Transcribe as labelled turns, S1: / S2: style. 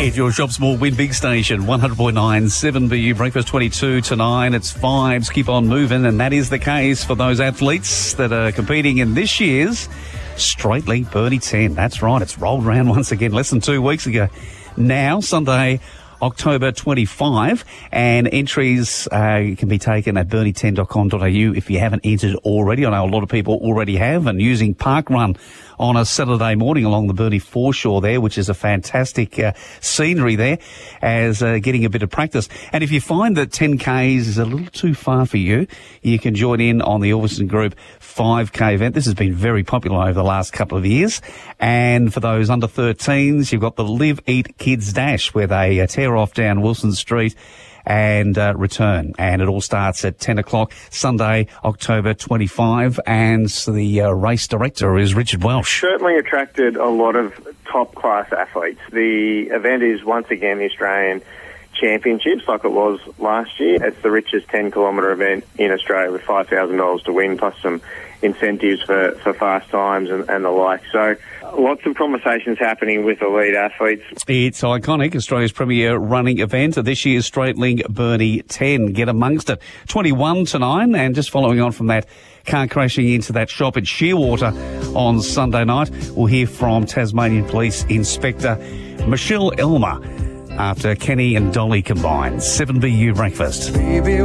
S1: It's your Shop Small Win Big Station, 100.9 7BU Breakfast 22 to 9. It's vibes, keep on moving, and that is the case for those athletes that are competing in this year's Straight Link Burnie 10. That's right, it's rolled around once again less than 2 weeks ago. Now, Sunday, October 25, and entries can be taken at burnie10.com.au if you haven't entered already. I know a lot of people already have, and using Parkrun on a Saturday morning along the Burnie foreshore there, which is a fantastic scenery there, as getting a bit of practice. And if you find that 10Ks is a little too far for you, you can join in on the Ilverston Group 5K event. This has been very popular over the last couple of years. And for those under 13s, you've got the Live Eat Kids Dash, where they tear off down Wilson Street and return. And it all starts at 10 o'clock, Sunday, October 25. And the race director is Richard Welsh.
S2: Certainly attracted a lot of top-class athletes. The event is once again the Australian Championships, like it was last year. It's the richest 10-kilometre event in Australia with $5,000 to win, plus some incentives for fast times and the like. So lots of conversations happening with elite athletes. It's
S1: iconic, Australia's premier running event, this year's Straight Link Burnie 10. Get amongst it. 21 to 9, and just following on from that, car crashing into that shop at Shearwater on Sunday night. We'll hear from Tasmanian Police Inspector Michelle Elmer after Kenny and Dolly combined. 7BU Breakfast.